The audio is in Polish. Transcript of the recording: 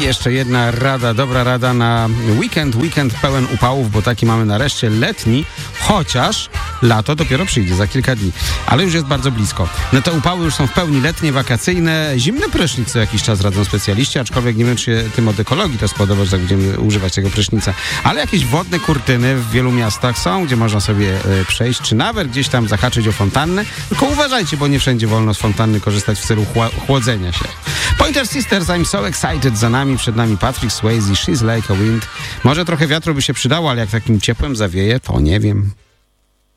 jeszcze jedna rada, dobra rada na weekend pełen upałów, bo taki mamy nareszcie letni, chociaż lato dopiero przyjdzie za kilka dni, ale już jest bardzo blisko. No te upały już są w pełni letnie, wakacyjne, zimny prysznic co jakiś czas radzą specjaliści, aczkolwiek nie wiem, czy się tym od ekologii to spodoba, że tak będziemy używać tego prysznica, ale jakieś wodne kurtyny w wielu miastach są, gdzie można sobie przejść, czy nawet gdzieś tam zahaczyć o fontannę, tylko uważajcie, bo nie wszędzie wolno z fontanny korzystać w celu chłodzenia się. Pointer Sisters, I'm so excited, za nami, przed nami Patrick Swayze, She's Like a Wind. Może trochę wiatru by się przydało, ale jak takim ciepłem zawieje, to nie wiem.